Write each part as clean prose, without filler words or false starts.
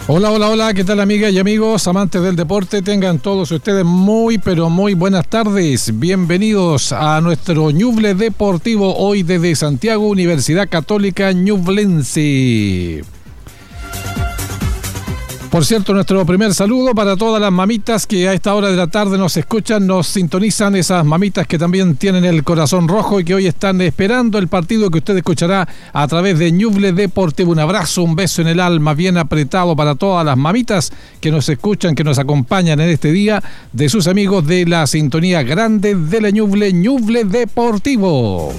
Hola, hola, hola, ¿qué tal amigas y amigos, amantes del deporte? Tengan todos ustedes muy, pero muy buenas tardes. Bienvenidos a nuestro Ñuble Deportivo, hoy desde Santiago, Universidad Católica Ñublense. Por cierto, nuestro primer saludo para todas las mamitas que a esta hora de la tarde nos escuchan, nos sintonizan, esas mamitas que también tienen el corazón rojo y que hoy están esperando el partido que usted escuchará a través de Ñuble Deportivo. Un abrazo, un beso en el alma bien apretado para todas las mamitas que nos escuchan, que nos acompañan en este día, de sus amigos de la sintonía grande de la Ñuble, Ñuble Deportivo.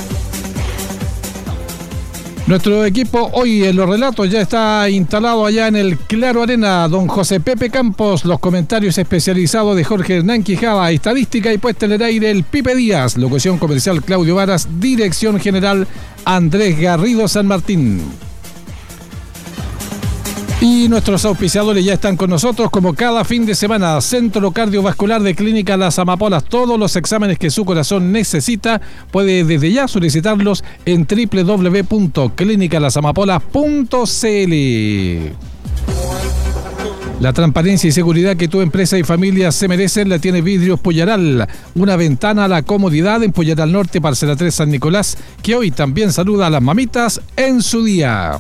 Nuestro equipo hoy en los relatos ya está instalado allá en el Claro Arena. Don José Pepe Campos, los comentarios especializados de Jorge Hernán Quijada, estadística y puesta en el aire el Pipe Díaz, locución comercial Claudio Varas, dirección general Andrés Garrido San Martín. Y nuestros auspiciadores ya están con nosotros como cada fin de semana. Centro Cardiovascular de Clínica Las Amapolas. Todos los exámenes que su corazón necesita puede desde ya solicitarlos en www.clinicalasamapolas.cl. La transparencia y seguridad que tu empresa y familia se merecen la tiene Vidrios Pullaral. Una ventana a la comodidad en Pullaral Norte, Parcela 3 San Nicolás, que hoy también saluda a las mamitas en su día.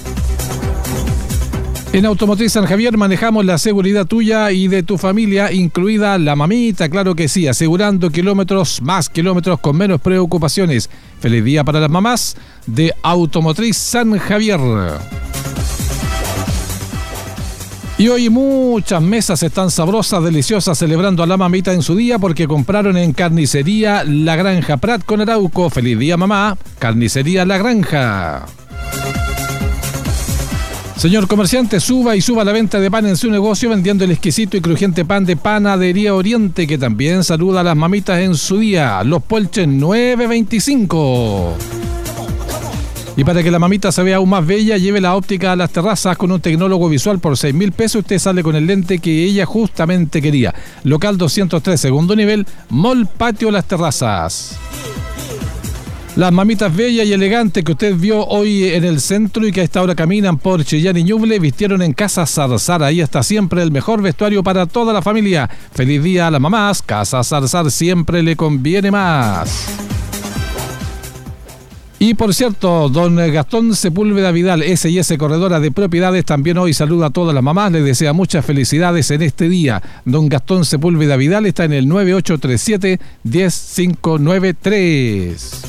En Automotriz San Javier manejamos la seguridad tuya y de tu familia, incluida la mamita, claro que sí, asegurando más kilómetros con menos preocupaciones. Feliz día para las mamás de Automotriz San Javier. Y hoy muchas mesas están sabrosas, deliciosas, celebrando a la mamita en su día porque compraron en Carnicería La Granja Prat con Arauco. Feliz día mamá, Carnicería La Granja. Señor comerciante, suba la venta de pan en su negocio vendiendo el exquisito y crujiente pan de Panadería Oriente, que también saluda a las mamitas en su día. Los Polches 925. Y para que la mamita se vea aún más bella, lleve la óptica a Las Terrazas con un tecnólogo visual por 6.000 pesos. Usted sale con el lente que ella justamente quería. Local 203, segundo nivel, Mall Patio Las Terrazas. Las mamitas bellas y elegantes que usted vio hoy en el centro y que a esta hora caminan por Chillán y Ñuble, vistieron en Casa Zarzar. Ahí está siempre el mejor vestuario para toda la familia. Feliz día a las mamás. Casa Zarzar siempre le conviene más. Y por cierto, don Gastón Sepúlveda Vidal, S&S Corredora de Propiedades, también hoy saluda a todas las mamás, les desea muchas felicidades en este día. Don Gastón Sepúlveda Vidal está en el 9837-10593.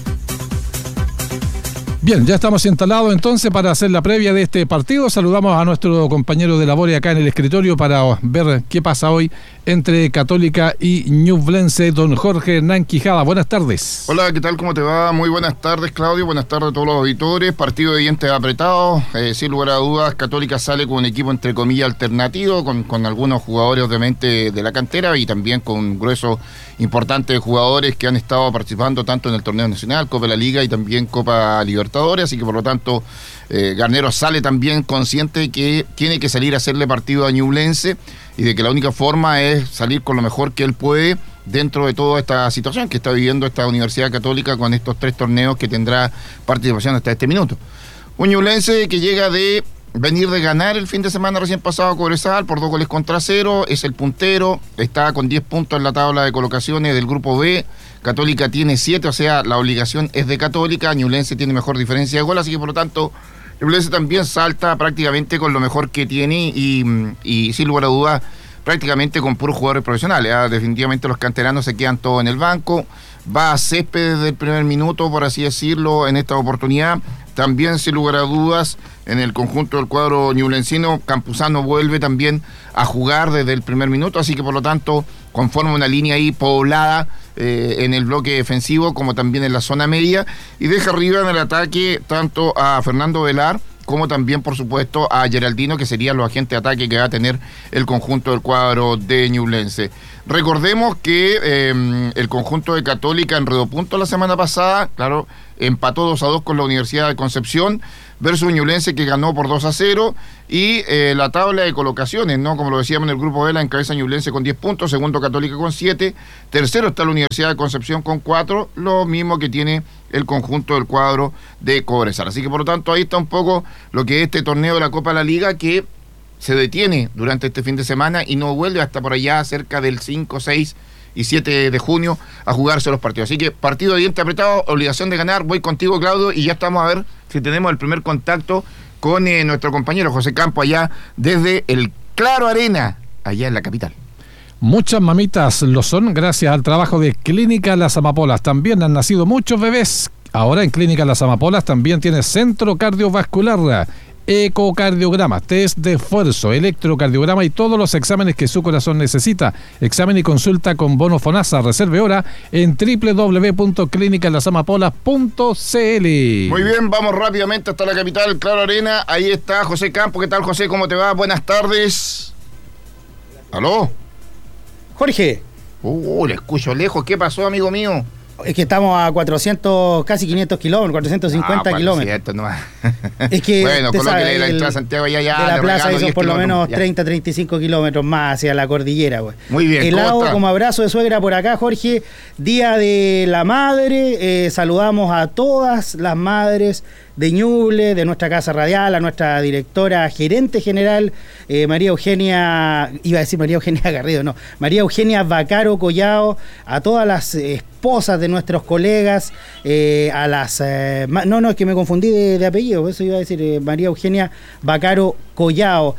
Bien, ya estamos instalados entonces para hacer la previa de este partido. Saludamos a nuestro compañero de labores acá en el escritorio para ver qué pasa hoy entre Católica y Ñublense, don Jorge Hernán Quijada. Buenas tardes. Hola, ¿qué tal? ¿Cómo te va? Muy buenas tardes, Claudio. Buenas tardes a todos los auditores. Partido de dientes apretados. Sin lugar a dudas, Católica sale con un equipo entre comillas alternativo, con algunos jugadores obviamente de la cantera y también con un grueso importante de jugadores que han estado participando tanto en el torneo nacional, Copa de la Liga y también Copa Libertadores, así que por lo tanto Garnero sale también consciente de que tiene que salir a hacerle partido a Ñublense y de que la única forma es salir con lo mejor que él puede dentro de toda esta situación que está viviendo esta Universidad Católica con estos 3 torneos que tendrá participación hasta este minuto. Un Ñublense que llega de venir de ganar el fin de semana recién pasado a Cobresal por 2-0, es el puntero, está con 10 puntos en la tabla de colocaciones del grupo B. Católica tiene 7, o sea, la obligación es de Católica. Ñublense tiene mejor diferencia de gol, así que por lo tanto Ñublense también salta prácticamente con lo mejor que tiene y sin lugar a dudas prácticamente con puros jugadores profesionales. Definitivamente los canteranos se quedan todos en el banco. Va a césped desde el primer minuto, por así decirlo, en esta oportunidad. También, sin lugar a dudas, en el conjunto del cuadro ñublencino, Campuzano vuelve también a jugar desde el primer minuto, así que por lo tanto conforma una línea ahí poblada en el bloque defensivo como también en la zona media, y deja arriba en el ataque tanto a Fernando Velar como también, por supuesto, a Geraldino, que serían los agentes de ataque que va a tener el conjunto del cuadro de Ñublense. Recordemos que el conjunto de Católica enredó puntos la semana pasada, claro, empató 2-2 con la Universidad de Concepción, versus Ñublense que ganó por 2-0, y la tabla de colocaciones, ¿no? Como lo decíamos en el grupo B, la encabeza Ñublense con 10 puntos, segundo Católica con 7, tercero está la Universidad de Concepción con 4, lo mismo que tiene el conjunto del cuadro de Cobresal. Así que por lo tanto ahí está un poco lo que es este torneo de la Copa de la Liga, que se detiene durante este fin de semana y no vuelve hasta por allá cerca del 5, 6 y 7 de junio a jugarse los partidos. Así que partido de diente apretado, obligación de ganar. Voy contigo, Claudio, y ya estamos a ver si tenemos el primer contacto con nuestro compañero José Campo allá desde el Claro Arena, allá en la capital. Muchas mamitas lo son gracias al trabajo de Clínica Las Amapolas. También han nacido muchos bebés. Ahora en Clínica Las Amapolas también tiene centro cardiovascular, ecocardiograma, test de esfuerzo, electrocardiograma y todos los exámenes que su corazón necesita. Examen y consulta con bono FONASA. Reserve hora en www.clinicalasamapolas.cl. Muy bien, vamos rápidamente hasta la capital, Claro Arena. Ahí está José Campo. ¿Qué tal, José? ¿Cómo te va? Buenas tardes. ¿Aló? Jorge. Le escucho lejos. ¿Qué pasó, amigo mío? Es que estamos a 400, casi 500 kilómetros, 450 kilómetros. No. Es que, bueno, colóquele la entrada a Santiago ya. De la plaza son por lo menos 30, 35 kilómetros más hacia la cordillera, güey. Muy bien. Helado como abrazo de suegra por acá, Jorge. Día de la Madre. Saludamos a todas las madres de Ñuble, de nuestra casa radial, a nuestra directora gerente general, María Eugenia Garrido, no, María Eugenia Vaccaro Collao, a todas las esposas de nuestros colegas, a las... es que me confundí de apellido, eso iba a decir, María Eugenia Vaccaro Collao,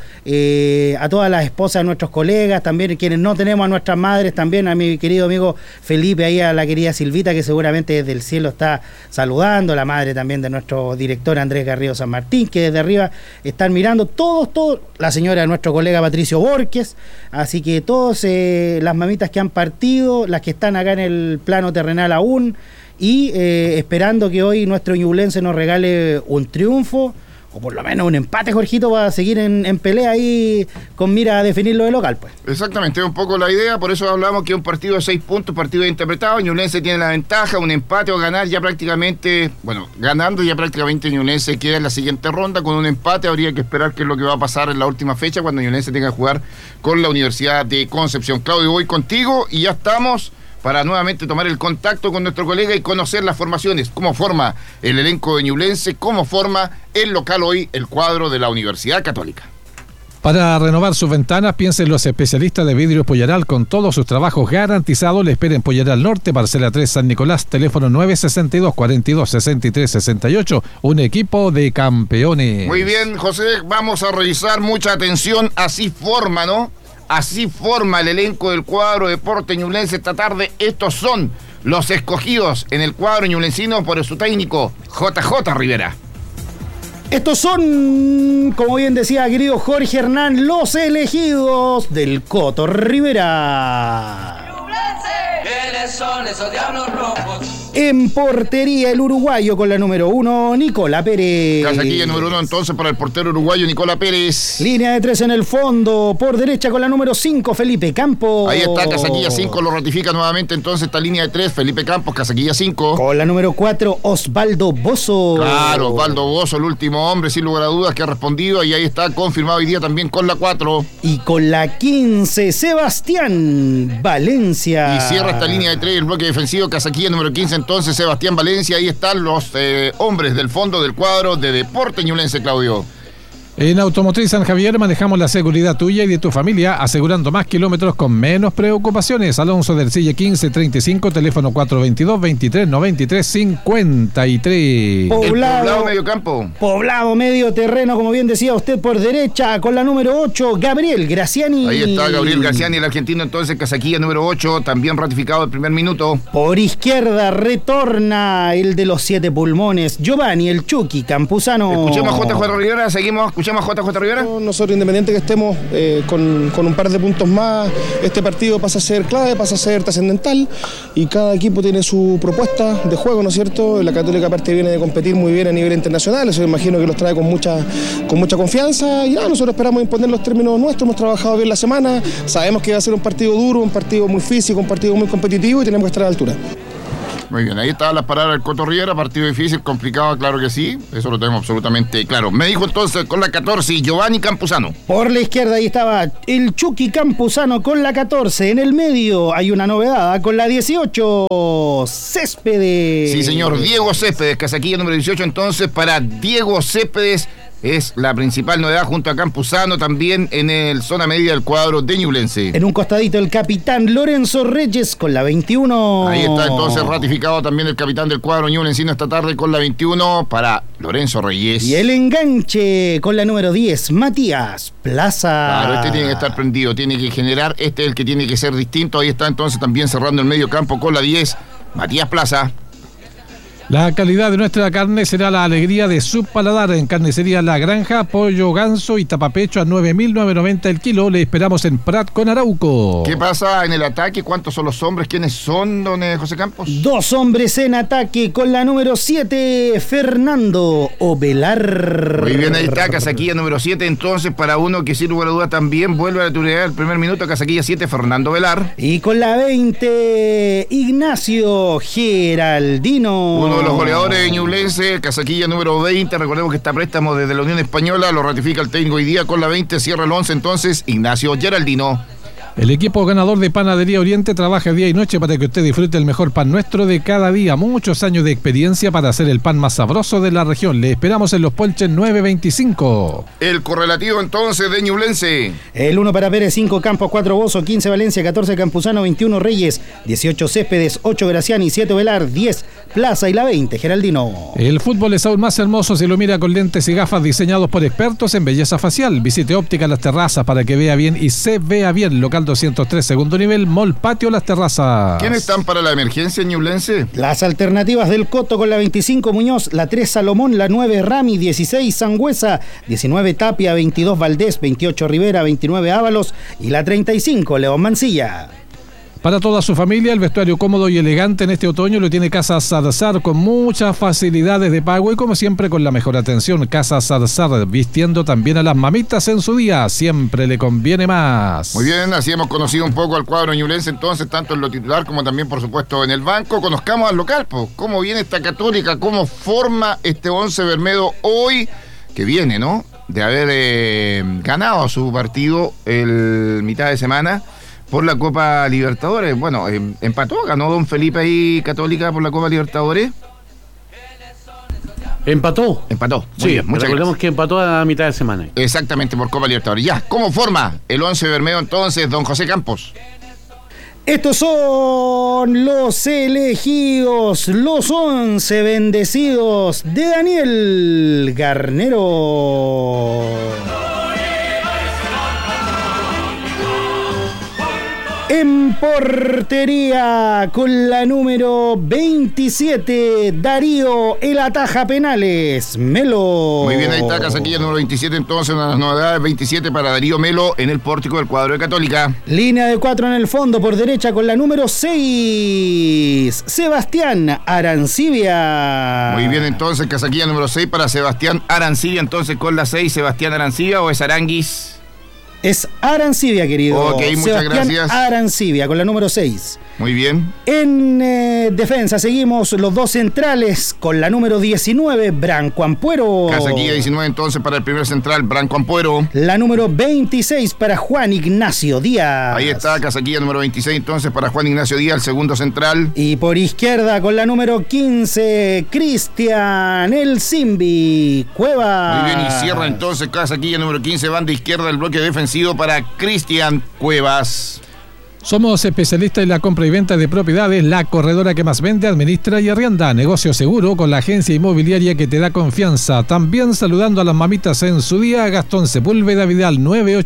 a todas las esposas de nuestros colegas, también quienes no tenemos a nuestras madres, también a mi querido amigo Felipe, ahí a la querida Silvita, que seguramente desde el cielo está saludando, la madre también de nuestro director Andrés Garrido San Martín, que desde arriba están mirando, todos, la señora de nuestro colega Patricio Borges, así que todos las mamitas que han partido, las que están acá en el plano terrenal aún, y esperando que hoy nuestro ñublense nos regale un triunfo, o por lo menos un empate, Jorgito, para seguir en pelea ahí con mira a definir lo de local, pues. Exactamente, es un poco la idea, por eso hablamos que es un partido de 6 puntos, partido interpretado. Ñublense tiene la ventaja, un empate o ganar ya prácticamente, ganando ya prácticamente Ñublense queda en la siguiente ronda. Con un empate habría que esperar qué es lo que va a pasar en la última fecha cuando Ñublense tenga que jugar con la Universidad de Concepción. Claudio, voy contigo y ya estamos para nuevamente tomar el contacto con nuestro colega y conocer las formaciones, cómo forma el elenco de Ñublense, cómo forma el local hoy el cuadro de la Universidad Católica. Para renovar sus ventanas, piensen los especialistas de Vidrios Pollaral, con todos sus trabajos garantizados. Le esperen Pollaral Norte, parcela 3 San Nicolás, teléfono 962-42-63-68, un equipo de campeones. Muy bien, José, vamos a revisar, mucha atención, así forma, ¿no? Así forma el elenco del cuadro Deporte Ñublense esta tarde. Estos son los escogidos en el cuadro ñublencino por su técnico JJ Rivera. Estos son, como bien decía querido Jorge Hernán, los elegidos del Coto Rivera. ¿Quiénes son esos diablos rojos? En portería el uruguayo con la número 1, Nicola Pérez. Casaquilla número 1 entonces para el portero uruguayo Nicola Pérez. Línea de 3 en el fondo, por derecha con la número 5, Felipe Campos. Ahí está, Casaquilla 5, lo ratifica nuevamente entonces esta línea de 3, Felipe Campos, Casaquilla 5. Con la número 4, Osvaldo Bozo. Claro, Osvaldo Bozo, el último hombre, sin lugar a dudas, que ha respondido, y ahí está confirmado hoy día también con la 4. Y con la 15, Sebastián Valencia. Y cierra esta línea de 3, el bloque defensivo, Casaquilla número 15, entonces Sebastián Valencia. Ahí están los hombres del fondo del cuadro de Deporte Ñublense, Claudio. En Automotriz San Javier manejamos la seguridad tuya y de tu familia, asegurando más kilómetros con menos preocupaciones. Alonso del Sille 1535, teléfono 422-2393-53. Poblado medio campo. Poblado medio terreno, como bien decía usted, por derecha, con la número 8, Gabriel Graciani. Ahí está Gabriel Graciani, el argentino, entonces Casaquilla número 8, también ratificado el primer minuto. Por izquierda retorna el de los 7 pulmones, Giovanni el Chucky Campuzano. Escuchemos a JJ Rivera, seguimos. ¿Escuchamos a JJ Rivera? Nosotros, independiente que estemos con un par de puntos más, este partido pasa a ser clave, pasa a ser trascendental, y cada equipo tiene su propuesta de juego, ¿no es cierto? La Católica aparte viene de competir muy bien a nivel internacional, eso me imagino que los trae con mucha confianza, y nada, nosotros esperamos imponer los términos nuestros, hemos trabajado bien la semana, sabemos que va a ser un partido duro, un partido muy físico, un partido muy competitivo, y tenemos que estar a la altura. Muy bien, ahí estaban las palabras del Coto Rivera, partido difícil, complicado, claro que sí, eso lo tenemos absolutamente claro. Me dijo entonces con la 14, Giovanni Campuzano. Por la izquierda ahí estaba el Chucky Campuzano con la 14, en el medio hay una novedad, con la 18, Céspedes. Sí señor, Diego Céspedes, Casaquilla número 18 entonces para Diego Céspedes, es la principal novedad junto a Campuzano también en el zona media del cuadro de Ñublense. En un costadito el capitán Lorenzo Reyes con la 21. Ahí está entonces ratificado también el capitán del cuadro ñublencino esta tarde con la 21 para Lorenzo Reyes. Y el enganche con la número 10, Matías Plaza. Claro, este tiene que estar prendido, tiene que generar, este es el que tiene que ser distinto. Ahí está entonces también cerrando el medio campo con la 10, Matías Plaza. La calidad de nuestra carne será la alegría de su paladar. En Carnicería La Granja, pollo, ganso y tapapecho a 9.990 el kilo. Le esperamos en Prat con Arauco. ¿Qué pasa en el ataque? ¿Cuántos son los hombres? ¿Quiénes son, don José Campos? 2 hombres en ataque con la número 7, Fernando Ovelar. Muy bien, ahí está Casaquilla número 7. Entonces, para uno que sin lugar a duda también vuelve a la titularidad el primer minuto, Casaquilla 7, Fernando Ovelar. Y con la 20, Ignacio Geraldino. Uno de los goleadores de Ñublense, Casaquilla número 20. Recordemos que está a préstamo desde la Unión Española, lo ratifica el técnico hoy día con la 20, cierra el 11 entonces, Ignacio Geraldino. El equipo ganador de Panadería Oriente trabaja día y noche para que usted disfrute el mejor pan nuestro de cada día. Muchos años de experiencia para hacer el pan más sabroso de la región. Le esperamos en Los Polches 925. El correlativo entonces de Ñublense. El 1 para Pérez, 5 Campos, 4 Bozo, 15 Valencia, 14 Campuzano, 21 Reyes, 18 Céspedes, 8 Graciani, 7 Velar, 10 Plaza y la 20 Geraldino. El fútbol es aún más hermoso si lo mira con lentes y gafas diseñados por expertos en belleza facial. Visite Óptica Las Terrazas para que vea bien y se vea bien. Local 203, segundo nivel, Mall Patio Las Terrazas. ¿Quiénes están para la emergencia Ñublense? Las alternativas del Coto con la 25 Muñoz, la 3 Salomón, la 9 Rami, 16 Sangüesa, 19 Tapia, 22 Valdés, 28 Rivera, 29 Ábalos y la 35 León Mancilla. Para toda su familia, el vestuario cómodo y elegante en este otoño lo tiene Casa Zarzar con muchas facilidades de pago y como siempre con la mejor atención. Casa Zarzar, vistiendo también a las mamitas en su día, siempre le conviene más. Muy bien, así hemos conocido un poco al cuadro ñublense entonces, tanto en lo titular como también por supuesto en el banco. Conozcamos al local, pues, cómo viene esta Católica, cómo forma este 11 Bermedo hoy, que viene, ¿no?, de haber ganado su partido el mitad de semana por la Copa Libertadores. Bueno, empató, ganó don Felipe ahí Católica por la Copa Libertadores. Empató. Muy bien, muchas recordemos gracias. que empató a mitad de semana. Exactamente, por Copa Libertadores. Ya, ¿cómo forma el 11 Bermedo entonces, don José Campos? Estos son los elegidos, los 11 bendecidos de Daniel Garnero. En portería con la número 27, Darío El Ataja Penales, Melo. Muy bien, ahí está Casaquilla número 27, entonces una de las novedades, 27 para Darío Melo en el pórtico del cuadro de Católica. Línea de 4 en el fondo por derecha con la número 6, Sebastián Arancibia. Muy bien, entonces Casaquilla número 6 para Sebastián Arancibia, entonces con la 6, Sebastián Arancibia o es Aranguis. Es Arancibia, querido. Ok, muchas Sebastián gracias. Arancibia con la número 6. Muy bien. En defensa seguimos los dos centrales con la número 19, Branco Ampuero. Casaquilla 19 entonces para el primer central, Branco Ampuero. La número 26 para Juan Ignacio Díaz. Ahí está Casaquilla número 26 entonces para Juan Ignacio Díaz, el segundo central. Y por izquierda con la número 15, Cristian El Zimbi Cuevas. Muy bien, y cierra entonces Casaquilla número 15, banda izquierda del bloque defensivo para Cristian Cuevas. Somos especialistas en la compra y venta de propiedades, la corredora que más vende, administra y arrienda. Negocio seguro con la agencia inmobiliaria que te da confianza. También saludando a las mamitas en su día, Gastón Sepúlveda Vidal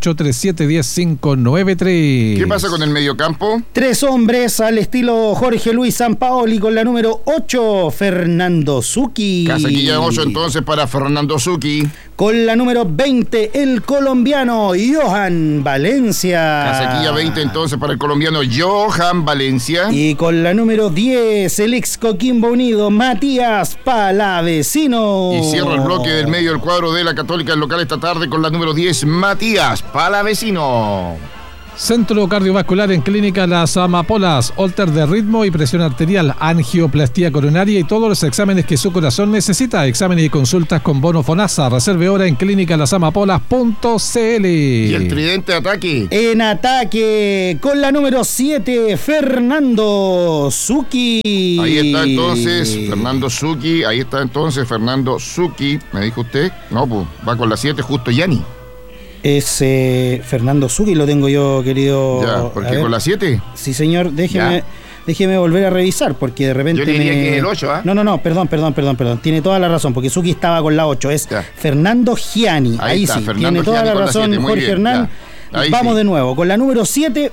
9837-10593. ¿Qué pasa con el mediocampo? 3 hombres al estilo Jorge Luis Sampaoli con la número 8, Fernando Zucchi. Casaquilla 8 entonces para Fernando Zucchi. Con la número 20, el colombiano Johan Valencia. Casaquilla 20 entonces para el colombiano Johan Valencia. Y con la número 10, el ex Coquimbo Unido, Matías Palavecino. Y cierra el bloque del medio del cuadro de la Católica, el local esta tarde con la número 10, Matías Palavecino. Centro Cardiovascular en Clínica Las Amapolas, holter de ritmo y presión arterial, angioplastía coronaria y todos los exámenes que su corazón necesita. Exámenes y consultas con bono FONASA. Reserve hora en clínicalasamapolas.cl. ¿Y el tridente de ataque? En ataque, con la número 7, Fernando Zucchi. Ahí está entonces Fernando Zucchi. ¿Me dijo usted? No, pues va con la 7, Justo Gianni. Es Fernando Zucchi, lo tengo yo, querido. Ya, porque con la 7. Sí, señor, déjeme volver a revisar, porque de repente. Yo le diría que el 8, ¿ah? No, perdón. Tiene toda la razón, porque Zucchi estaba con la 8. Es Fernando Gianni. Ahí está, sí, Fernando tiene toda Gianni la razón, con la 7, Jorge Hernán. Vamos de nuevo, con la número 7,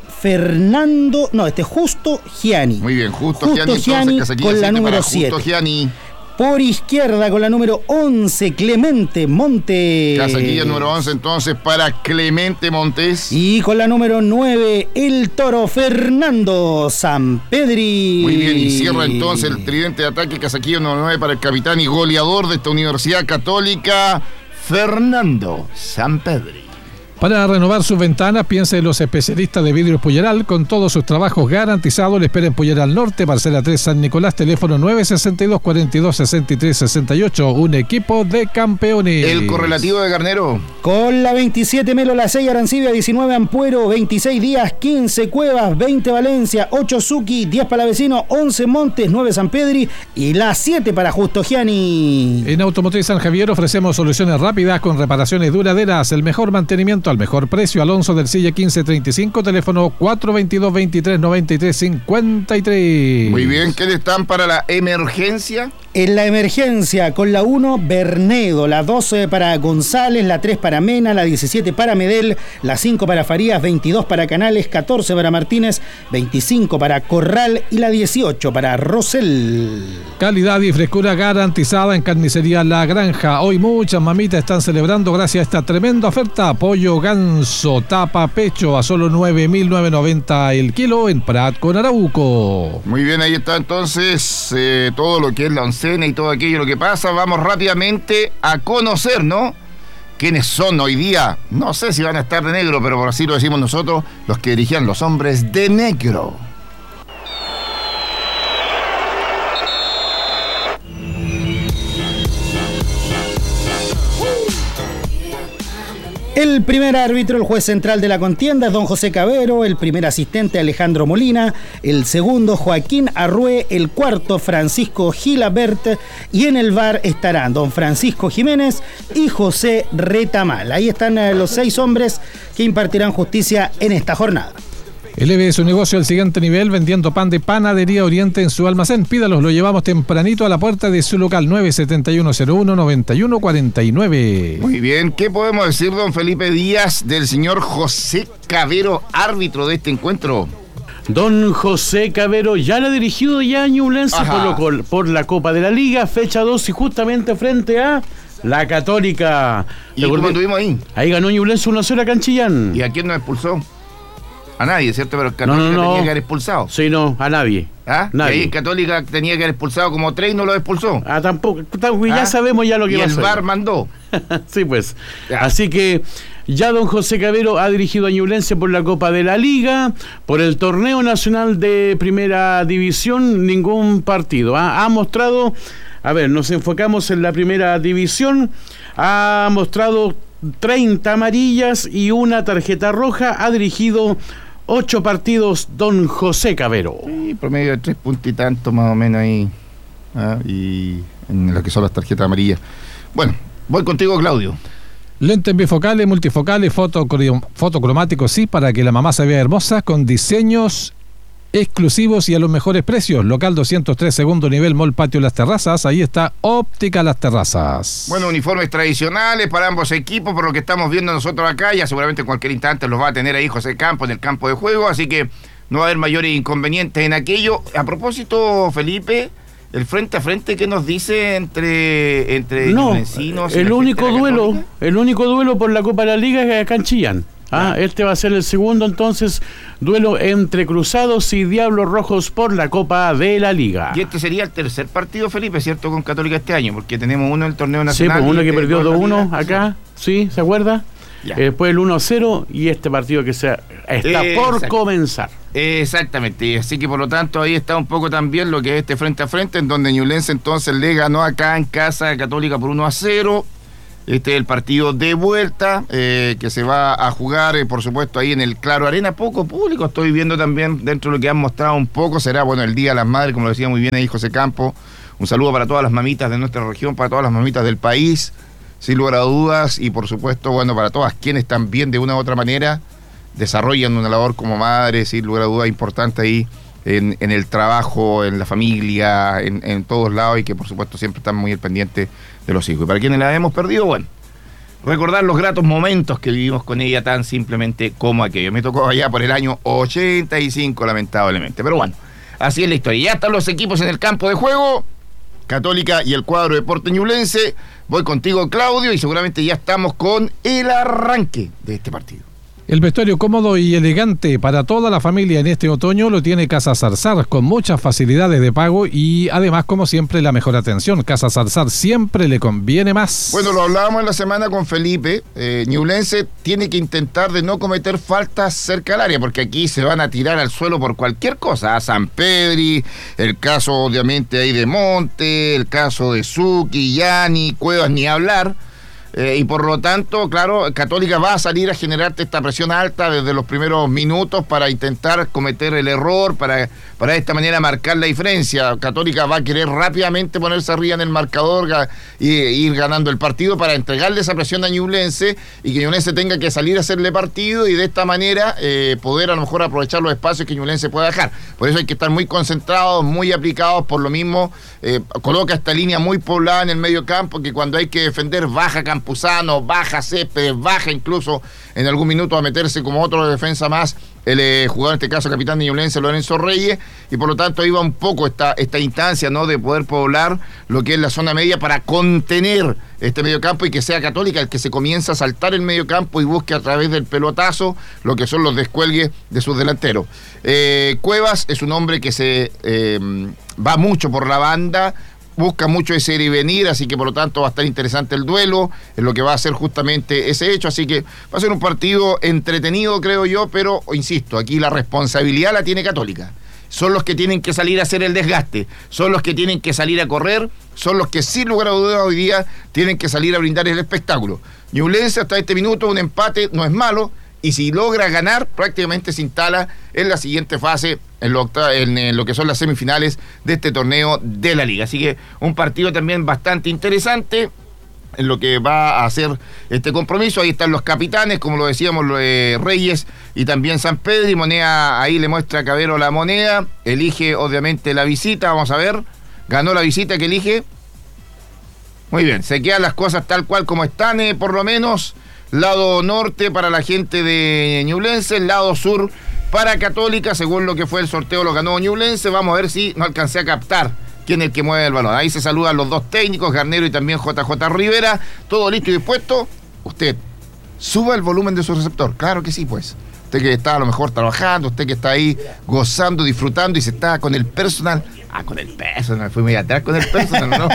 Justo Gianni. Muy bien, Justo Gianni, entonces, con la número 7. Justo Gianni. Por izquierda, con la número 11, Clemente Montes. Casaquilla número 11, entonces, para Clemente Montes. Y con la número 9, el toro Fernando Sampedri. Muy bien, y cierra entonces el tridente de ataque, casaquilla número 9 para el capitán y goleador de esta Universidad Católica, Fernando Sampedri. Para renovar sus ventanas, piense en los especialistas de Vidrios Puyeral. Con todos sus trabajos garantizados, le espera en Puyeral Norte, parcela 3 San Nicolás, teléfono 962-42-63-68. Un equipo de campeones. El correlativo de Garnero. Con la 27, Melo La 6, Arancibia, 19, Ampuero, 26, Díaz, 15, Cuevas, 20, Valencia, 8, Zucchi, 10 Palavecino, 11, Montes, 9, Sampedri y la 7 para Justo Gianni. En Automotriz San Javier ofrecemos soluciones rápidas con reparaciones duraderas, el mejor mantenimiento al mejor precio. Alonso del Silla 1535, teléfono 422-23-93-53. Muy bien, ¿qué están para la emergencia? En la emergencia, con la 1, Bernedo, la 12 para González, la 3 para Mena, la 17 para Medel, la 5 para Farías, 22 para Canales, 14 para Martínez, 25 para Corral y la 18 para Rosell. Calidad y frescura garantizada en Carnicería La Granja. Hoy muchas mamitas están celebrando gracias a esta tremenda oferta. Pollo ganso, tapa, pecho a solo 9.990 el kilo en Prat con Arauco. Muy bien, ahí está entonces todo lo que es la oncena y todo aquello lo que pasa. Vamos rápidamente a conocer, ¿no? ¿Quiénes son hoy día? No sé si van a estar de negro, pero por así lo decimos nosotros, los que dirigían los hombres de negro. El primer árbitro, el juez central de la contienda, es don José Cabero. El primer asistente, Alejandro Molina. El segundo, Joaquín Arrué. El cuarto, Francisco Gilabert. Y en el VAR estarán don Francisco Jiménez y José Retamal. Ahí están los 6 hombres que impartirán justicia en esta jornada. Eleve su negocio al siguiente nivel vendiendo pan de Panadería Oriente en su almacén. Pídalos, lo llevamos tempranito a la puerta de su local 97101-9149. Muy bien, ¿qué podemos decir, don Felipe Díaz, del señor José Cabero, árbitro de este encuentro? Don José Cabero ya le ha dirigido ya a Ñublense por la Copa de la Liga, fecha 2 y justamente frente a la Católica. ¿Y cómo estuvimos ahí? Ahí ganó Ñublense 1-0 a Canchillán. ¿Y a quién nos expulsó? A nadie, ¿cierto? Pero Católica tenía que haber expulsado. Sí, no, a nadie. ¿Ah? Nadie. Y ahí en Católica tenía que haber expulsado como 3 y no lo expulsó. Tampoco. Ya sabemos ya lo que va a hacer. Y el VAR mandó. Sí, pues. Ya. Así que ya don José Cabero ha dirigido a Ñublense por la Copa de la Liga, por el Torneo Nacional de Primera División, ningún partido. Ha mostrado, nos enfocamos en la Primera División, ha mostrado 30 amarillas y una tarjeta roja, ha dirigido 8 partidos don José Cabero. Sí, promedio de 3 puntos y tanto más o menos ahí. Y en lo que son las tarjetas amarillas. Bueno, voy contigo, Claudio. Lentes bifocales, multifocales, fotocromáticos, sí, para que la mamá se vea hermosa, con diseños exclusivos y a los mejores precios. Local 203, segundo nivel, Mall Patio Las Terrazas. Ahí está Óptica Las Terrazas. Bueno, uniformes tradicionales para ambos equipos, por lo que estamos viendo nosotros acá. Ya seguramente en cualquier instante los va a tener ahí José Campos en el campo de juego, así que no va a haber mayores inconvenientes en aquello. A propósito, Felipe, el frente a frente que nos dice entre Ñublencinos y el único duelo por la Copa de la Liga es acá en Chillán. Este va a ser el segundo entonces duelo entre Cruzados y Diablos Rojos por la Copa de la Liga. Y este sería el tercer partido, Felipe, ¿cierto? Con Católica este año, porque tenemos uno en el torneo nacional. Sí, pues uno que perdió 2-1 acá, sí, ¿se acuerda? después el 1-0 y este partido que está por comenzar. Exactamente, así que por lo tanto ahí está un poco también lo que es este frente a frente, en donde Ñublense entonces le ganó acá en casa a Católica por 1-0. Este es el partido de vuelta que se va a jugar, por supuesto, ahí en el Claro Arena. Poco público estoy viendo también dentro de lo que han mostrado un poco. Será, bueno, el Día de las Madres, como lo decía muy bien ahí José Campos. Un saludo para todas las mamitas de nuestra región, para todas las mamitas del país, sin lugar a dudas. Y por supuesto, bueno, para todas quienes también de una u otra manera desarrollan una labor como madre, sin lugar a dudas, importante ahí en el trabajo, en la familia, en todos lados, y que por supuesto siempre están muy al pendiente de los hijos. Y para quienes la hemos perdido, bueno, recordar los gratos momentos que vivimos con ella tan simplemente como aquello. Me tocó allá por el año 85, lamentablemente. Pero bueno, así es la historia. Ya están los equipos en el campo de juego, Católica y el cuadro Deportes Ñublense. Voy contigo, Claudio, y seguramente ya estamos con el arranque de este partido. El vestuario cómodo y elegante para toda la familia en este otoño lo tiene Casa Zarzar, con muchas facilidades de pago y además, como siempre, la mejor atención. Casa Zarzar siempre le conviene más. Bueno, lo hablábamos en la semana con Felipe. Ñublense tiene que intentar de no cometer faltas cerca del área, porque aquí se van a tirar al suelo por cualquier cosa. A San Pedri, el caso obviamente ahí de Monte, el caso de Zucchi, Yani, Cuevas, ni hablar. Y por lo tanto, claro, Católica va a salir a generarte esta presión alta desde los primeros minutos para intentar cometer el error, para de esta manera marcar la diferencia. Católica va a querer rápidamente ponerse arriba en el marcador y ir ganando el partido para entregarle esa presión a Ñublense y que Ñublense tenga que salir a hacerle partido y de esta manera poder a lo mejor aprovechar los espacios que Ñublense pueda dejar. Por eso hay que estar muy concentrados, muy aplicados. Por lo mismo, coloca esta línea muy poblada en el medio campo, que cuando hay que defender baja Campuzano, baja Céspedes, baja incluso en algún minuto a meterse como otro defensa más el jugador, en este caso capitán de Ñublense, Lorenzo Reyes, y por lo tanto iba un poco esta instancia, ¿no?, de poder poblar lo que es la zona media para contener este mediocampo y que sea Católica el que se comienza a saltar el mediocampo y busque a través del pelotazo lo que son los descuelgues de sus delanteros. Cuevas es un hombre que se va mucho por la banda, busca mucho ese ir y venir, así que por lo tanto va a estar interesante el duelo, es lo que va a hacer justamente ese hecho, así que va a ser un partido entretenido, creo yo, pero insisto, aquí la responsabilidad la tiene Católica. Son los que tienen que salir a hacer el desgaste, son los que tienen que salir a correr, son los que sin lugar a dudas hoy día tienen que salir a brindar el espectáculo. Ñublense hasta este minuto un empate no es malo, y si logra ganar, prácticamente se instala en la siguiente fase, en lo que son las semifinales de este torneo de la Liga. Así que un partido también bastante interesante en lo que va a hacer este compromiso. Ahí están los capitanes, como lo decíamos, Reyes y también San Pedro, y Moneda, ahí le muestra a Cabero la moneda, elige obviamente la visita, vamos a ver, ganó la visita que elige. Muy bien, se quedan las cosas tal cual como están, por lo menos. Lado norte para la gente de Ñublense, el lado sur para Católica, según lo que fue el sorteo lo ganó Ñublense. Vamos a ver si no alcancé a captar quién es el que mueve el balón. Ahí se saludan los dos técnicos, Garnero y también JJ Rivera. Todo listo y dispuesto. Usted suba el volumen de su receptor, claro que sí, pues. Usted que está a lo mejor trabajando, usted que está ahí gozando, disfrutando y se está con el personal. Con el personal, fui muy atrás con el personal, ¿no?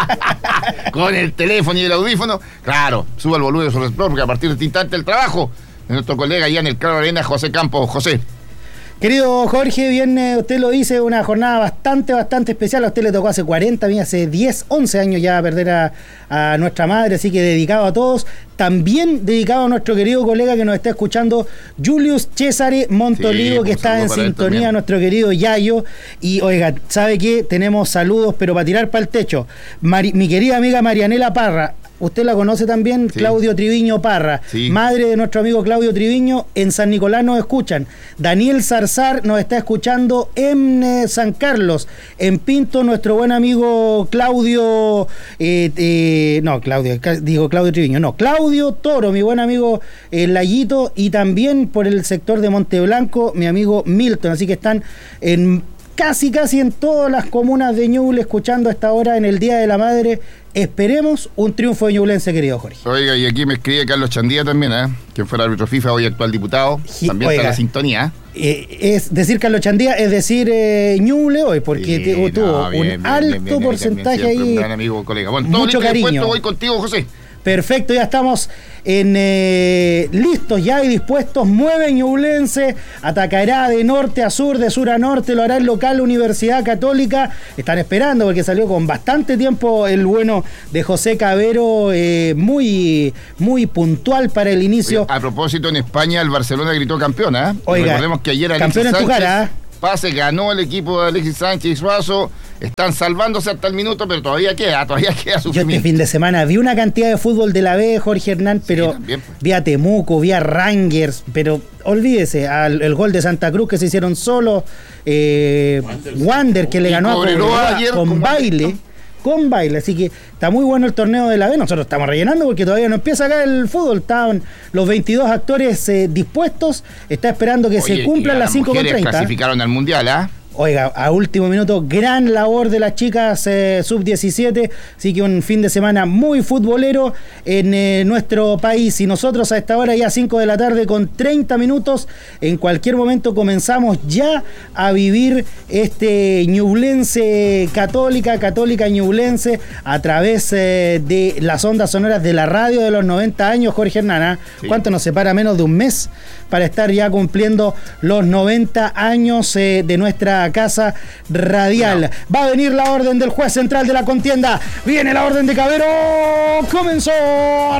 Con el teléfono y el audífono. Claro, suba el volumen de su receptor, porque a partir de este instante el trabajo de nuestro colega allá en el Claro Arena, José Campos. José. Querido Jorge, bien, usted lo dice, una jornada bastante especial. A usted le tocó hace 40, hace 10, 11 años ya perder a nuestra madre, así que dedicado a todos. También dedicado a nuestro querido colega que nos está escuchando, Julius Cesare Montolivo, sí, que está en sintonía, nuestro querido Yayo. Y oiga, ¿sabe qué? Tenemos saludos, pero para tirar para el techo. Mi querida amiga Marianela Parra, usted la conoce también, sí. Claudio Triviño Parra, sí. Madre de nuestro amigo Claudio Triviño, en San Nicolás nos escuchan. Daniel Zarzar nos está escuchando en San Carlos. En Pinto, nuestro buen amigo Claudio, Claudio Triviño, no, Claudio Toro, mi buen amigo Layito, y también por el sector de Monteblanco, mi amigo Milton, así que están en casi en todas las comunas de Ñuble escuchando a esta hora en el Día de la Madre. Esperemos un triunfo de Ñublense, querido Jorge. Oiga, y aquí me escribe Carlos Chandía también, quien fue el árbitro FIFA, hoy actual diputado. También está en la sintonía. Es decir, Carlos Chandía, es decir, Ñuble hoy, porque tuvo un alto porcentaje ahí. Un gran amigo, colega. Bueno, mucho cariño. Voy contigo, José. Perfecto, ya estamos listos ya y dispuestos. Mueve Ñublense, atacará de norte a sur, de sur a norte, lo hará el local Universidad Católica. Están esperando porque salió con bastante tiempo el bueno de José Cabero, muy puntual para el inicio. A propósito, en España el Barcelona gritó campeón, ¿eh? Oiga, recordemos que ayer Alexis campeón en tu Sánchez cara. Pase, ganó el equipo de Alexis Sánchez y Suazo. Están salvándose hasta el minuto, pero todavía queda Yo sufrimiento. este fin de semana vi una cantidad de fútbol de la B, Jorge Hernán, pero Sí, también, pues. vi a Temuco, vi a Rangers, pero olvídese, el gol de Santa Cruz que se hicieron solo, Wander que le Y ganó a Cobreloa Cobreloa ayer con con baile. Con baile, así que está muy bueno el torneo de la B. Nosotros estamos rellenando porque todavía no empieza acá el fútbol. Estaban los 22 actores dispuestos. Está esperando que se cumplan las 5:30. Clasificaron al Mundial, ¿ah? Oiga, a último minuto, gran labor de las chicas sub-17, así que un fin de semana muy futbolero en nuestro país. Y nosotros a esta hora ya 5 de la tarde con 30 minutos, en cualquier momento comenzamos ya a vivir este Ñublense Católica Ñublense a través de las ondas sonoras de la radio de los 90 años, Jorge Hernán. Sí. ¿Cuánto nos separa? Menos de un mes para estar ya cumpliendo los 90 años de nuestra casa radial. Va a venir la orden del juez central de la contienda. Viene la orden de Cabero. Comenzó a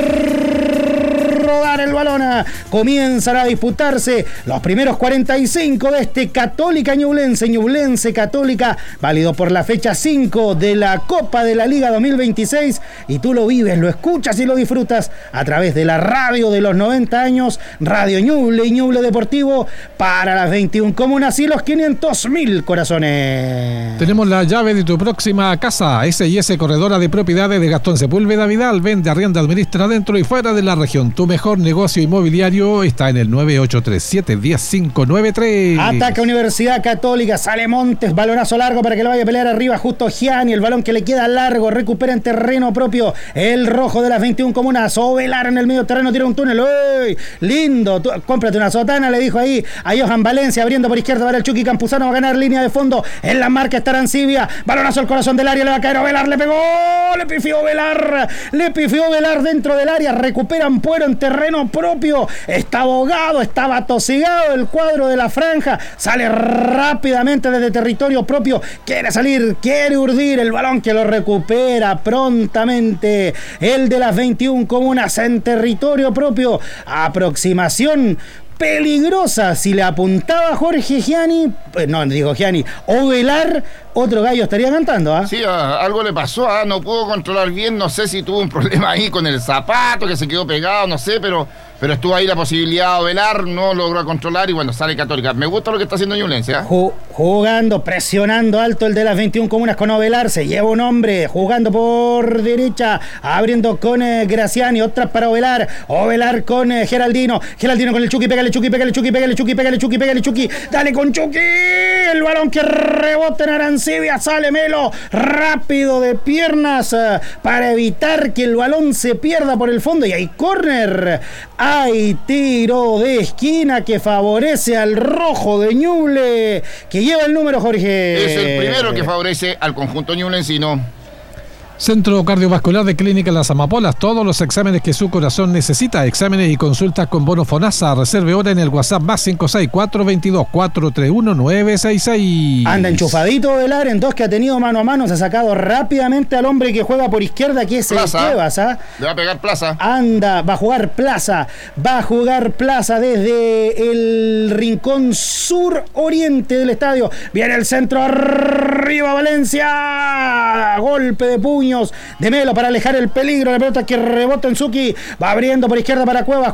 rodar el balón. Comienzan a disputarse los primeros 45 de este Católica Ñublense Católica, válido por la fecha 5 de la Copa de la Liga 2026. Y tú lo vives, lo escuchas y lo disfrutas a través de la radio de los 90 años, Radio Ñuble y Ñuble Deportivo, para las 21 comunas y los 500.000 corazones. Tenemos la llave de tu próxima casa. S&S Corredora de Propiedades de Gastón Sepúlveda Vidal. Vende, arrienda, administra dentro y fuera de la región. Tu mejor negocio inmobiliario está en el 9837-10593. Ataca Universidad Católica, sale Montes, balonazo largo para que lo vaya a pelear arriba justo Gianni, el balón que le queda largo, recupera en terreno propio el rojo de las 21 comunas. Ovelar en el medio terreno, tira un túnel. ¡Uy! Lindo, cómprate una sotana, le dijo ahí a Johan Valencia, abriendo por izquierda para el Chucky Campuzano, va a ganar línea de fondo, en la marca está Arancibia, balonazo al corazón del área, le va a caer Ovelar, le pegó, le pifió Ovelar dentro del área, recuperan Puero en terreno propio, está abogado, estaba atosigado el cuadro de la franja, sale rápidamente desde territorio propio, quiere salir, quiere urdir el balón que lo recupera prontamente el de las 21 comunas en territorio propio. Aproximación peligrosa, si le apuntaba Jorge Gianni, Ovelar, otro gallo estaría cantando, ¿ah? Sí, algo le pasó, no pudo controlar bien, no sé si tuvo un problema ahí con el zapato que se quedó pegado, no sé, pero estuvo ahí la posibilidad de Ovelar, no logró controlar y bueno, sale Católica. Me gusta lo que está haciendo Ñublense, ¿eh? Jugando, presionando alto el de las 21 comunas con Ovelar, se lleva un hombre, jugando por derecha, abriendo con Graciani, otra para Ovelar con Geraldino con el Chucky, pégale Chucky, dale con Chucky, el balón que rebota en Arancibia, sale Melo, rápido de piernas para evitar que el balón se pierda por el fondo y hay córner. Hay tiro de esquina que favorece al rojo de Ñuble, que lleva el número, Jorge. Es el primero que favorece al conjunto ñublencino. Centro Cardiovascular de Clínica Las Amapolas. Todos los exámenes que su corazón necesita. Exámenes y consultas con bono FONASA. Reserve hora en el WhatsApp más 564-22-431-966. Anda enchufadito Ovelar en dos que ha tenido mano a mano. Se ha sacado rápidamente al hombre que juega por izquierda, que es el Cuevas. Le va a pegar Plaza. Anda, va a jugar Plaza desde el rincón sur oriente del estadio. Viene el centro, arriba Valencia. Golpe de puño de Melo para alejar el peligro. La pelota que rebota en Zucchi, va abriendo por izquierda para Cuevas.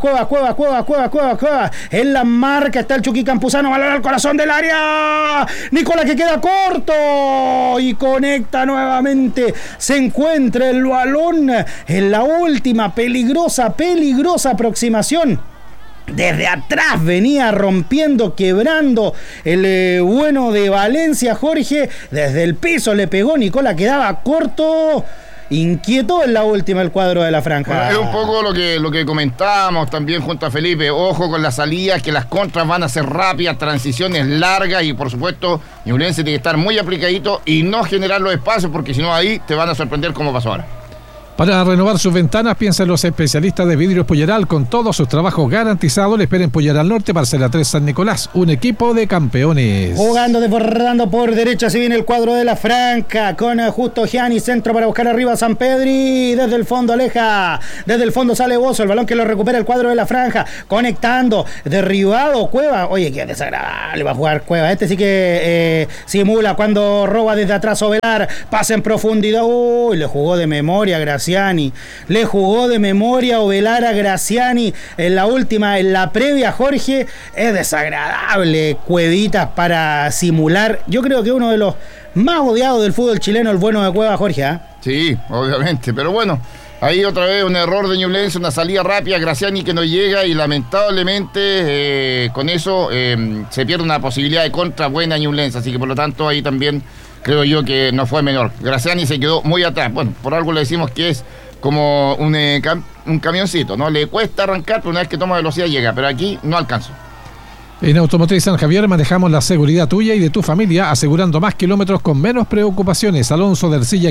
En la marca está el Chucky Campuzano, balón al corazón del área. Nicola que queda corto y conecta nuevamente. Se encuentra el balón en la última peligrosa aproximación. Desde atrás venía rompiendo, quebrando el bueno de Valencia, Jorge. Desde el piso le pegó, Nicola quedaba corto. Inquietó en la última el cuadro de la franja. Bueno, es un poco lo que comentábamos también junto a Felipe. Ojo con las salidas, que las contras van a ser rápidas, transiciones largas y por supuesto Ñublense tiene que estar muy aplicadito y no generar los espacios porque si no ahí te van a sorprender como pasó ahora. Para renovar sus ventanas, piensa en los especialistas de Vidrios Polleral. Con todos sus trabajos garantizados, le esperen Polleral Norte, parcela 3 San Nicolás. Un equipo de campeones. Jugando, desbordando por derecha, se viene el cuadro de la Franca. Con Justo Gianni, centro para buscar arriba a San Pedri. Desde el fondo aleja. Desde el fondo sale Bozo. El balón que lo recupera el cuadro de la Franja. Conectando. Derribado Cueva. Oye, qué desagradable va a jugar Cueva. Este sí que simula cuando roba desde atrás Ovelar. Pasa en profundidad. Uy, le jugó de memoria Graciani. Le jugó de memoria Ovelar a Graciani en la última, en la previa, Jorge. Es desagradable Cuevitas para simular. Yo creo que uno de los más odiados del fútbol chileno, el bueno de Cueva, Jorge, ¿eh? Sí, obviamente, pero bueno, ahí otra vez un error de Ñublense, una salida rápida, Graciani que no llega y lamentablemente con eso se pierde una posibilidad de contra buena Ñublense, así que por lo tanto ahí también creo yo que no fue menor. Graciani se quedó muy atrás. Bueno, por algo le decimos que es como un camioncito, ¿no? Le cuesta arrancar, pero una vez que toma velocidad llega, pero aquí no alcanzó. En Automotriz San Javier manejamos la seguridad tuya y de tu familia, asegurando más kilómetros con menos preocupaciones. Alonso de Ercilla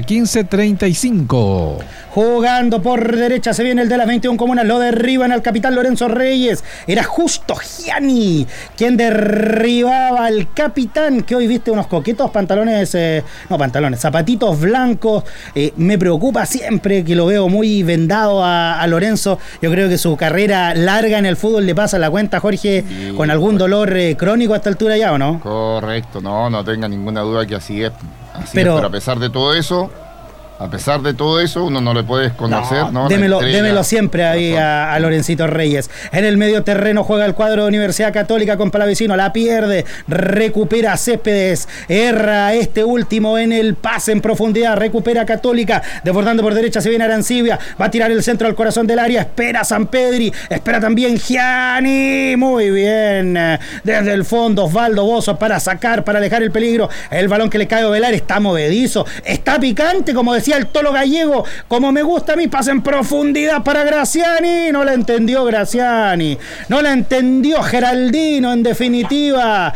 1535. Jugando por derecha, se viene el de las 21 comunas, lo derriban al capitán Lorenzo Reyes. Era Justo Gianni quien derribaba al capitán, que hoy viste unos coquetos zapatitos blancos. Me preocupa siempre que lo veo muy vendado a Lorenzo. Yo creo que su carrera larga en el fútbol le pasa la cuenta, Jorge, sí, con algún dolor crónico a esta altura ya, ¿o no? Correcto, no tenga ninguna duda que así es. Pero a pesar de todo eso, uno no le puede conocer, ¿no? Démelo siempre ahí a Lorencito Reyes. En el medio terreno juega el cuadro de Universidad Católica con Palavecino, la pierde, recupera Céspedes, erra este último en el pase en profundidad, recupera Católica, desbordando por derecha, se viene Arancibia, va a tirar el centro al corazón del área, espera San Pedri, espera también Gianni, muy bien, desde el fondo Osvaldo Bozo para sacar, para alejar el peligro, el balón que le cae a Ovelar está movedizo, está picante, como decía el Tolo Gallego, como me gusta a mí, pasa en profundidad para Graciani, no la entendió Graciani, no la entendió Geraldino, en definitiva,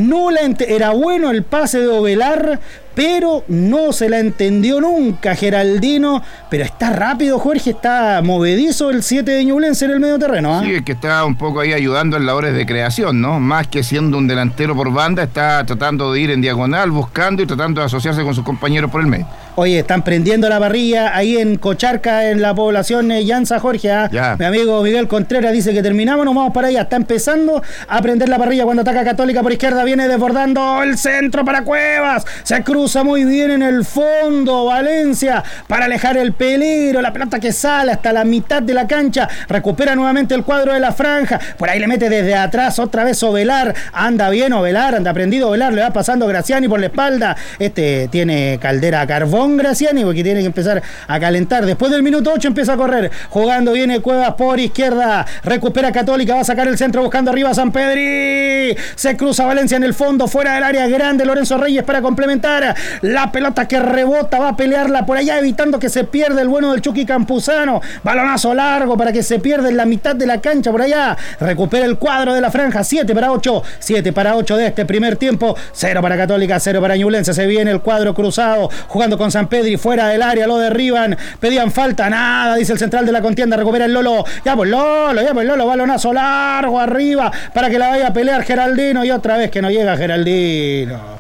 era bueno el pase de Ovelar, pero no se la entendió nunca Geraldino, pero está rápido, Jorge, está movedizo el 7 de Ñublense en el medio terreno, ¿eh? Sí, es que está un poco ahí ayudando en labores de creación, ¿no? Más que siendo un delantero por banda, está tratando de ir en diagonal, buscando y tratando de asociarse con sus compañeros por el medio. Oye, están prendiendo la parrilla ahí en Cocharca, en la población Llanza, Jorge, ¿eh? Mi amigo Miguel Contreras dice que terminamos, nos vamos para allá, está empezando a prender la parrilla cuando ataca Católica por izquierda, viene desbordando el centro para Cuevas, se cruza muy bien en el fondo Valencia para alejar el peligro, la pelota que sale hasta la mitad de la cancha, recupera nuevamente el cuadro de la Franja, por ahí le mete desde atrás otra vez Ovelar, anda bien Ovelar, anda prendido Ovelar, le va pasando Graciani por la espalda, tiene caldera a carbón Graciani porque tiene que empezar a calentar, después del minuto 8 empieza a correr, jugando viene Cuevas por izquierda, recupera Católica, va a sacar el centro buscando arriba a San Pedri, se cruza Valencia en el fondo, fuera del área grande Lorenzo Reyes para complementar, la pelota que rebota, va a pelearla por allá evitando que se pierda el bueno del Chucky Campuzano, balonazo largo para que se pierda en la mitad de la cancha por allá, recupera el cuadro de la Franja, 7 para 8 de este primer tiempo, 0 para Católica, 0 para Ñublense, se viene el cuadro cruzado, jugando con San Pedri, fuera del área, lo derriban, pedían falta, nada, dice el central de la contienda, recupera el Lolo, ya pues Lolo, balonazo largo arriba, para que la vaya a pelear Geraldino, y otra vez que no llega Geraldino,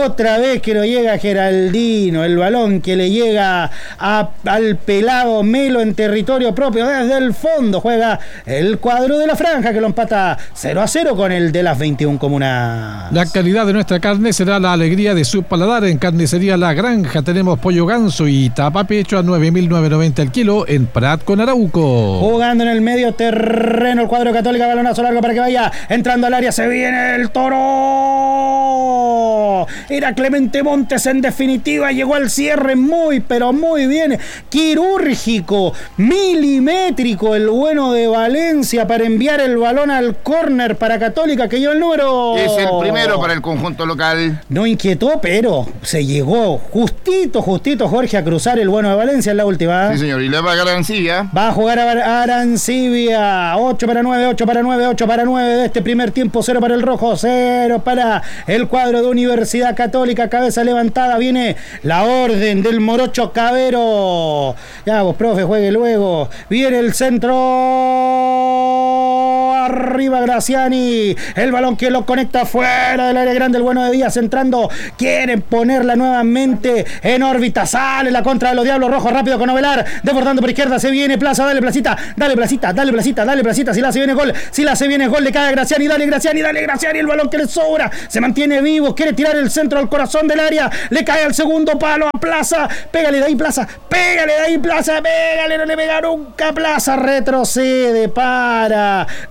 el balón que le llega al pelado Melo en territorio propio, desde el fondo juega el cuadro de la Franja que lo empata 0-0 con el de las 21 comunas. La calidad de nuestra carne será la alegría de su paladar. En Carnicería La Granja tenemos pollo ganso y tapapecho a 9.990 el kilo en Prat con Arauco. Jugando en el medio terreno el cuadro Católica, balonazo largo para que vaya entrando al área, se viene el Toro, era Clemente Montes, en definitiva llegó al cierre muy pero muy bien, quirúrgico, milimétrico el bueno de Valencia para enviar el balón al córner para Católica, que lleva el número, es el primero para el conjunto local. No inquietó, pero se llegó justito Jorge a cruzar el bueno de Valencia en la última. Sí señor, y le va a Arancibia. Va a jugar a Arancibia, 8 para 9 de este primer tiempo, 0 para el rojo, 0 para el cuadro de Universidad Católica, cabeza levantada, viene la orden del morocho Cabero. Ya vos, profe, juegue luego. Viene el centro. Arriba Graciani. El balón que lo conecta fuera del área grande. El bueno de Díaz entrando. Quieren ponerla nuevamente en órbita. Sale la contra de los Diablos Rojos. Rápido con Ovelar. Desbordando por izquierda. Se viene Plaza. Dale Placita. Dale Placita. Dale Placita. Dale Placita. Si la hace viene gol. Si la hace viene gol. Le cae a Graciani. Dale Graciani. Dale Graciani. El balón que le sobra. Se mantiene vivo. Quiere tirar el centro al corazón del área. Le cae al segundo palo a Plaza. Pégale de ahí Plaza. Pégale de ahí Plaza. Pégale. No le pega nunca Plaza. Retrocede. Para.